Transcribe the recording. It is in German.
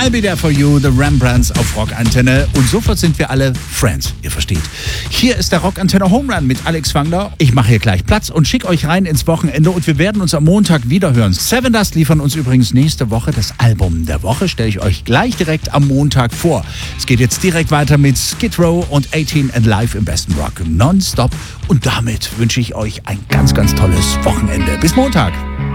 I'll Be There For You, The Rembrandts auf Rockantenne. Und sofort sind wir alle Friends, ihr versteht. Hier ist der Rockantenne Home Run mit Alex Wangler. Ich mache hier gleich Platz und schicke euch rein ins Wochenende und wir werden uns am Montag wiederhören. Seven Dust liefern uns übrigens nächste Woche das Album der Woche. Stelle ich euch gleich direkt am Montag vor. Es geht jetzt direkt weiter mit Skid Row und 18 and Live im besten Rock nonstop. Und damit wünsche ich euch ein ganz, ganz tolles Wochenende. Bis Montag.